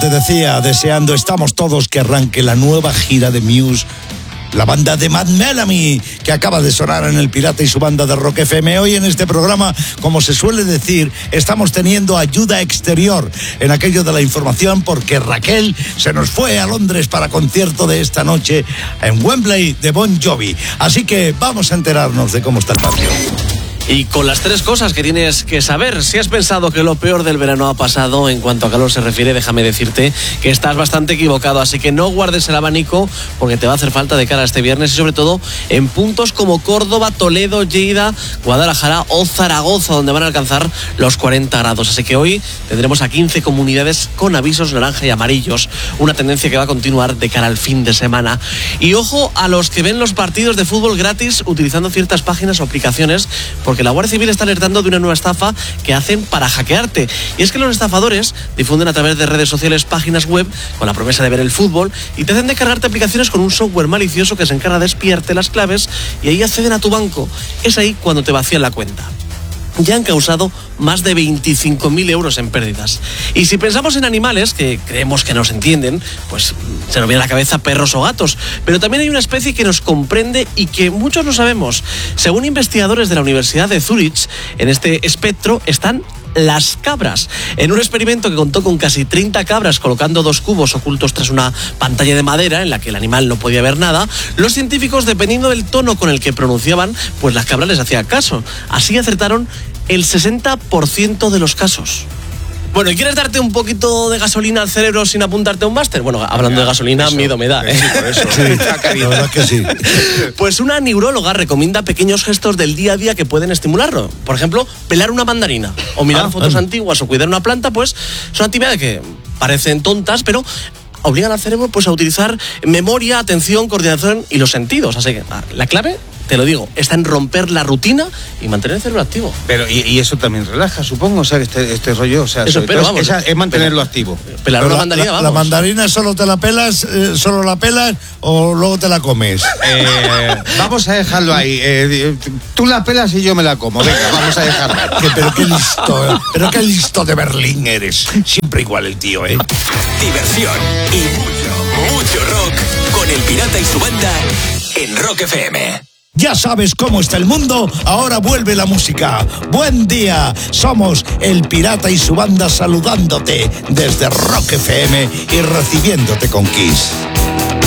te decía, deseando estamos todos que arranque la nueva gira de Muse, la banda de Matt Bellamy, que acaba de sonar en El Pirata y su banda de Rock FM. Hoy en este programa, como se suele decir, estamos teniendo ayuda exterior en aquello de la información, porque Raquel se nos fue a Londres para concierto de esta noche en Wembley de Bon Jovi. Así que vamos a enterarnos de cómo está el cambio. Y con las tres cosas que tienes que saber, si has pensado que lo peor del verano ha pasado en cuanto a calor se refiere, déjame decirte que estás bastante equivocado, así que no guardes el abanico porque te va a hacer falta de cara a este viernes y sobre todo en puntos como Córdoba, Toledo, Lleida, Guadalajara o Zaragoza, donde van a alcanzar los 40 grados. Así que hoy tendremos a 15 comunidades con avisos naranja y amarillos, una tendencia que va a continuar de cara al fin de semana. Y ojo a los que ven los partidos de fútbol gratis utilizando ciertas páginas o aplicaciones, porque la Guardia Civil está alertando de una nueva estafa que hacen para hackearte. Y es que los estafadores difunden a través de redes sociales páginas web con la promesa de ver el fútbol y te hacen descargarte aplicaciones con un software malicioso que se encarga de espiarte las claves y ahí acceden a tu banco. Es ahí cuando te vacían la cuenta. Ya han causado más de 25.000 euros en pérdidas. Y si pensamos en animales, que creemos que nos entienden, pues se nos viene a la cabeza perros o gatos. Pero también hay una especie que nos comprende y que muchos no sabemos. Según investigadores de la Universidad de Zúrich, en este espectro están las cabras. En un experimento que contó con casi 30 cabras colocando 2 cubos ocultos tras una pantalla de madera en la que el animal no podía ver nada, los científicos, dependiendo del tono con el que pronunciaban, pues las cabras les hacían caso. Así acertaron el 60% de los casos. Bueno, ¿y quieres darte un poquito de gasolina al cerebro sin apuntarte a un máster? Bueno, hablando de gasolina, eso, miedo me da, ¿eh? Sí, por eso. Sí, la verdad es que sí. Pues una neuróloga recomienda pequeños gestos del día a día que pueden estimularlo. Por ejemplo, pelar una mandarina o mirar fotos antiguas o cuidar una planta, pues son actividades que parecen tontas, pero obligan al cerebro pues a utilizar memoria, atención, coordinación y los sentidos. Así que la clave, te lo digo, está en romper la rutina y mantener el cerebro activo. Pero y eso también relaja, supongo, o sea, este rollo, o sea, eso, pero vamos, es mantenerlo activo. Pelar una mandarina, vamos. ¿La mandarina solo te la pelas, solo la pelas o luego te la comes? Vamos a dejarlo ahí. Tú la pelas y yo me la como. Venga, vamos a dejarlo. Pero qué listo de Berlín eres. Siempre igual el tío, ¿eh? Diversión y mucho rock con El Pirata y su banda en Rock FM. Ya sabes cómo está el mundo, ahora vuelve la música. Buen día, somos El Pirata y su banda saludándote desde Rock FM y recibiéndote con Kiss.